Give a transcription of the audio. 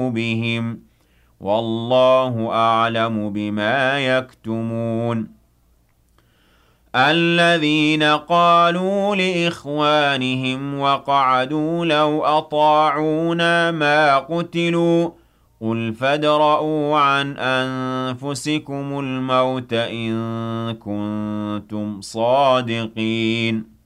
بهم والله أعلم بما يكتمون الذين قالوا لإخوانهم وقعدوا لو أطاعونا ما قتلوا قل فادرءوا عن أنفسكم الموت إن كنتم صادقين